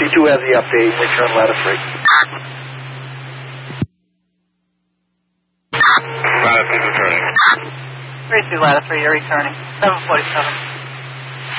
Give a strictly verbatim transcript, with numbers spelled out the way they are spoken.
three two has the update. Return ladder three. Ladder three returning. three two ladder three, you're returning. seven forty-seven.